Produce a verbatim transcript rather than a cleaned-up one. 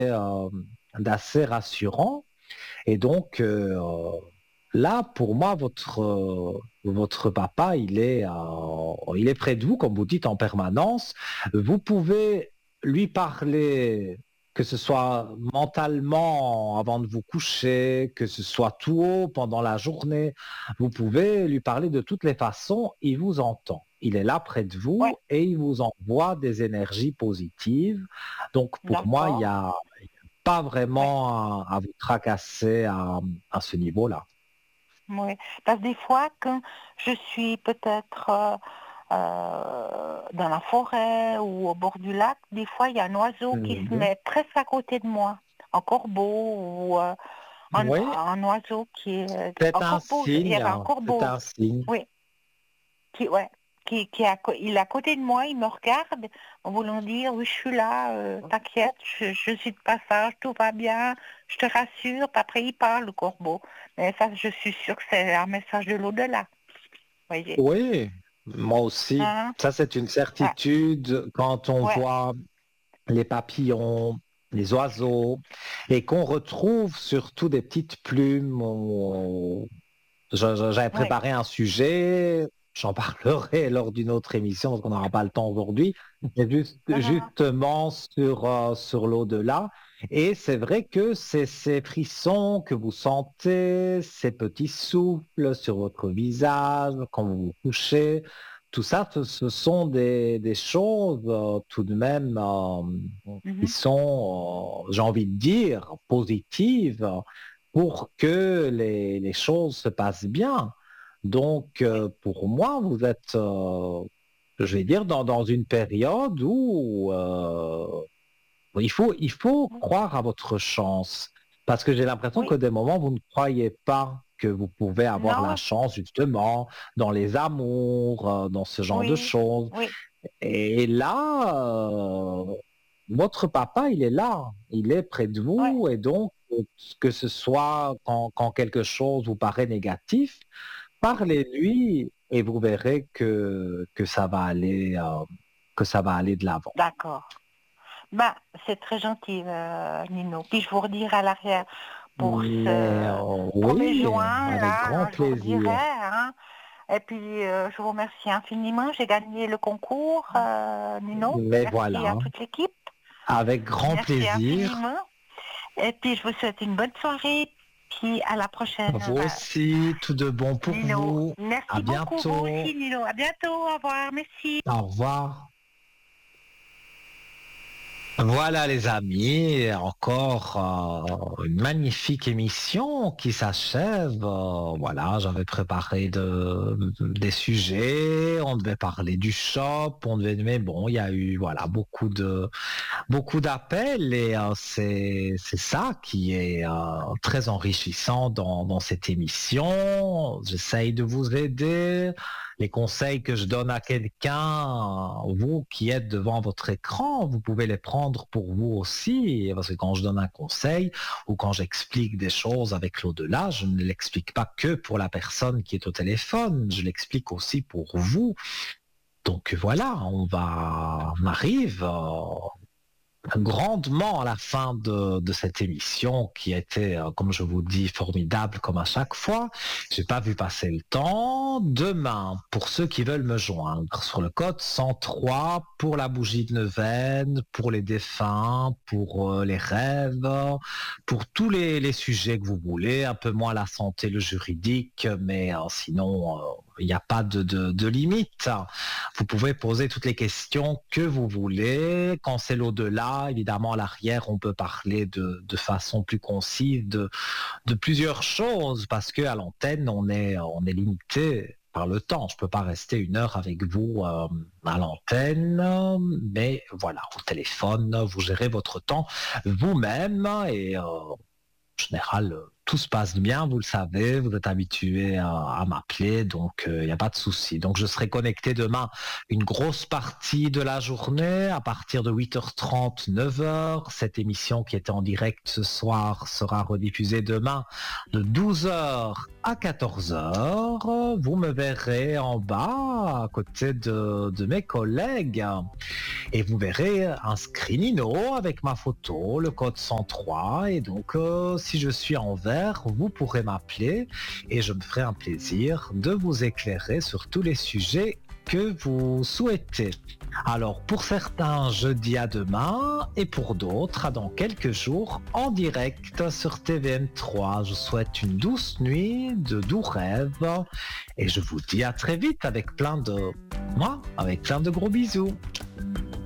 euh, d'assez rassurant. Et donc, euh, là, pour moi, votre, euh, votre papa, il est, euh, il est près de vous, comme vous dites, en permanence. Vous pouvez lui parler, que ce soit mentalement avant de vous coucher, que ce soit tout haut pendant la journée. Vous pouvez lui parler de toutes les façons, il vous entend. Il est là près de Ouais, vous et il vous envoie des énergies positives. Donc, pour moi, il n'y d'accord. a pas Ouais, vraiment à, à vous tracasser à, à ce niveau-là. ouais. Parce que des fois, quand je suis peut-être euh, euh, dans la forêt ou au bord du lac, des fois, il y a un oiseau qui se Mhm. met presque à côté de moi. Un corbeau ou euh, un, Oui, un oiseau qui est... c'est Un un corbeau, il y signe, avait un c'est corbeau. un signe. Oui, qui, ouais, qui, qui est à, co- il est à côté de moi, il me regarde en voulant dire, oui, je suis là, euh, t'inquiète, je, je suis de passage, tout va bien, je te rassure. Puis après, il parle, le corbeau. Mais ça, je suis sûre que c'est un message de l'au-delà, voyez. Oui, moi aussi. Hein? Ça, c'est une Ah, certitude quand on ouais, voit les papillons, les oiseaux, et qu'on retrouve surtout des petites plumes. on- je- je- J'avais ouais. préparé un sujet, j'en parlerai lors d'une autre émission parce qu'on n'aura pas le temps aujourd'hui, mais juste- Mhm. justement sur, euh, sur l'au-delà. Et c'est vrai que c'est ces frissons que vous sentez, ces petits souffles sur votre visage quand vous vous couchez, tout ça, ce, ce sont des, des choses euh, tout de même euh, qui Mhm. sont, euh, j'ai envie de dire, positives pour que les, les choses se passent bien. Donc, Oui, euh, pour moi, vous êtes, euh, je vais dire, dans, dans une période où euh, il faut, il faut oui, croire à votre chance. Parce que j'ai l'impression que oui. des moments, vous ne croyez pas que vous pouvez avoir la Non, chance, justement, dans les amours, euh, dans ce genre de oui, choses. oui, Et là, euh, votre papa, il est là, il est près de ouais, vous, et donc, euh, que ce soit quand, quand quelque chose vous paraît négatif, parlez-lui et vous verrez que, que ça va aller, euh, que ça va aller de l'avant. d'accord. Bah, c'est très gentil, euh, Nino. Puis je vous redirai à l'arrière pour Mais ce euh, premier oui, juin, avec là, grand hein, je vous redirai, plaisir. hein. Et puis, euh, je vous remercie infiniment. J'ai gagné le concours, euh, Nino. Mais Merci à voilà, toute l'équipe. avec grand Merci plaisir. infiniment. Et puis, je vous souhaite une bonne soirée. Puis, à la prochaine, Vous bah, aussi, tout de bon pour Nino. vous. À Merci beaucoup, vous bientôt. aussi, Nino. À bientôt. Au revoir. Merci. Au revoir. Voilà les amis, encore euh, une magnifique émission qui s'achève. Euh, voilà, j'avais préparé de, des sujets, on devait parler du shop, on devait, mais bon, il y a eu voilà beaucoup de beaucoup d'appels et euh, c'est c'est ça qui est euh, très enrichissant dans dans cette émission. J'essaye de vous aider. Les conseils que je donne à quelqu'un, vous qui êtes devant votre écran, vous pouvez les prendre pour vous aussi, parce que quand je donne un conseil ou quand j'explique des choses avec l'au-delà, je ne l'explique pas que pour la personne qui est au téléphone, je l'explique aussi pour vous. Donc voilà, on va, on arrive euh, grandement à la fin de, de cette émission qui a été, euh, comme je vous dis, formidable comme à chaque fois. J'ai pas vu passer le temps. Demain, pour ceux qui veulent me joindre sur le code cent trois pour la bougie de neuvaine, pour les défunts, pour euh, les rêves, pour tous les, les sujets que vous voulez, un peu moins la santé, le juridique, mais euh, sinon, euh, il n'y a pas de, de, de limite. Vous pouvez poser toutes les questions que vous voulez. Quand c'est l'au-delà, évidemment, à l'arrière, on peut parler de, de façon plus concise de, de plusieurs choses parce que à l'antenne, on est, on est limité par le temps. Je peux pas rester une heure avec vous euh, à l'antenne, mais voilà, au téléphone, vous gérez votre temps vous-même et euh, en général, tout se passe bien, vous le savez, vous êtes habitué à, à m'appeler, donc il euh, n'y a pas de souci. Donc je serai connecté demain une grosse partie de la journée, à partir de huit heures trente, neuf heures. Cette émission qui était en direct ce soir sera rediffusée demain de douze heures à quatorze heures. Vous me verrez en bas, à côté de, de mes collègues, et vous verrez un screenino avec ma photo, le code cent trois, et donc euh, si je suis en vert, vous pourrez m'appeler et je me ferai un plaisir de vous éclairer sur tous les sujets que vous souhaitez. Alors pour certains, je dis à demain, et pour d'autres, à dans quelques jours, en direct sur T V M trois. Je vous souhaite une douce nuit, de doux rêves, et je vous dis à très vite avec plein de... moi, avec plein de gros bisous.